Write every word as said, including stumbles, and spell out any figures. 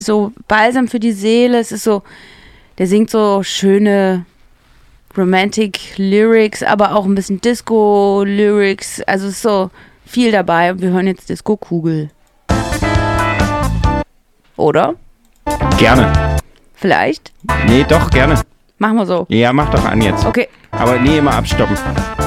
so Balsam für die Seele. Es ist so, der singt so schöne Romantic Lyrics, aber auch ein bisschen Disco Lyrics. Also es ist so viel dabei. Wir hören jetzt Disco Kugel. Oder? Gerne. Vielleicht? Nee, doch, gerne. Machen wir so. Ja, mach doch an jetzt. Okay. Aber nee, immer abstoppen.